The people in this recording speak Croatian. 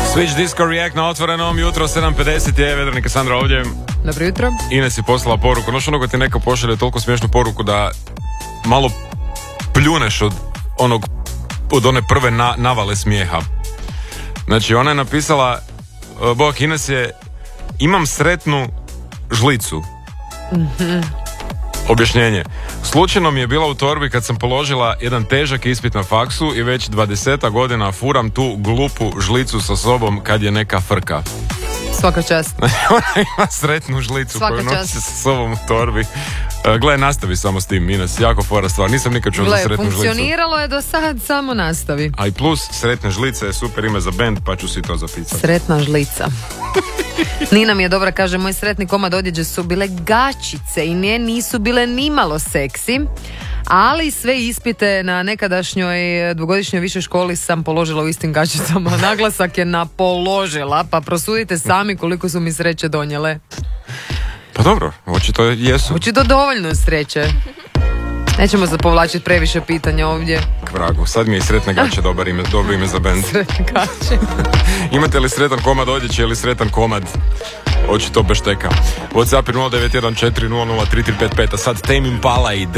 Switch Disco React na otvorenom, jutro 7.50 je, Vedran i Kassandra ovdje. Dobro jutro. Ines je poslala poruku, no što ono kad ti neka pošalje toliko smiješnu poruku da malo pljuneš od one prve navale smijeha. Znači ona je napisala, bok, Ines je, imam sretnu žlicu. Objašnjenje. Slučajno mi je bila u torbi kad sam položila jedan težak ispit na faksu i već 20 godina furam tu glupu žlicu sa sobom kad je neka frka. Svaka čast. Ona ima sretnu žlicu koju nosi sa sobom u torbi. Gle, nastavi samo s tim, Ines, jako fora stvar. Nisam nikad čuo za sretnu žlicu. Funkcioniralo je do sad, samo nastavi. A i plus, sretne žlice je super ime za bend, pa ću si to zapisati. Sretna žlica. Nina mi je dobra, kaže, moj sretni komad odjeće su bile gačice i nisu bile nimalo seksi, ali sve ispite na nekadašnjoj dvogodišnjoj višoj školi sam položila u istim gačicama. Naglasak je na položila, pa prosudite sami koliko su mi sreće donijele. Pa dobro, očito jesu. Očito dovoljno sreće. Nećemo se povlačiti previše pitanja ovdje. K vragu, sad mi je i sretne gaće dobro ime za bend. Sretne gaće. Imate li sretan komad odjeće ili sretan komad? Očito bešteka. WhatsApp je 0914 003 355, a sad Tame Impala i